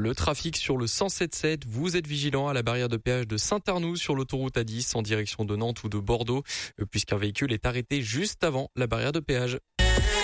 Le trafic sur le 107.7, vous êtes vigilant à la barrière de péage de Saint-Arnoux sur l'autoroute A10 en direction de Nantes ou de Bordeaux, puisqu'un véhicule est arrêté juste avant la barrière de péage.